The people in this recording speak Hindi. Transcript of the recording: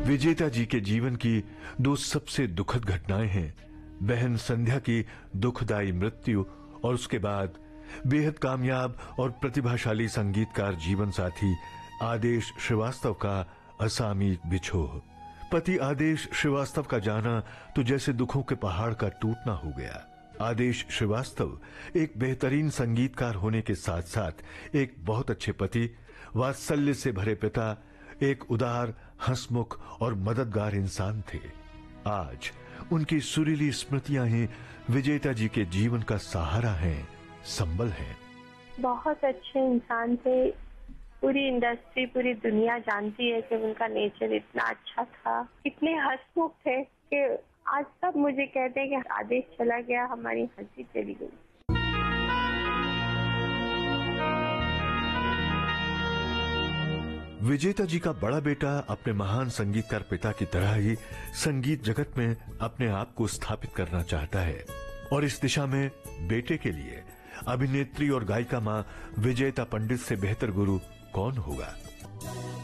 विजेता जी के जीवन की दो सबसे दुखद घटनाएं हैं, बहन संध्या की दुखदायी मृत्यु और उसके बाद बेहद कामयाब और प्रतिभाशाली संगीतकार जीवन साथी आदेश श्रीवास्तव का असामयिक बिछोह। पति आदेश श्रीवास्तव का जाना तो जैसे दुखों के पहाड़ का टूटना हो गया। आदेश श्रीवास्तव एक बेहतरीन संगीतकार होने के साथ साथ एक बहुत अच्छे पति, वात्सल्य से भरे पिता, एक उदार, हंसमुख और मददगार इंसान थे। आज उनकी सुरीली स्मृतियां ही विजेता जी के जीवन का सहारा हैं, संबल हैं। बहुत अच्छे इंसान थे। पूरी इंडस्ट्री, पूरी दुनिया जानती है कि उनका नेचर इतना अच्छा था, इतने हंसमुख थे कि आज सब मुझे कहते हैं कि आदेश चला गया, हमारी हंसी चली गई। विजेता जी का बड़ा बेटा अपने महान संगीतकार पिता की तरह ही संगीत जगत में अपने आप को स्थापित करना चाहता है और इस दिशा में बेटे के लिए अभिनेत्री और गायिका मां विजेता पंडित से बेहतर गुरु कौन होगा।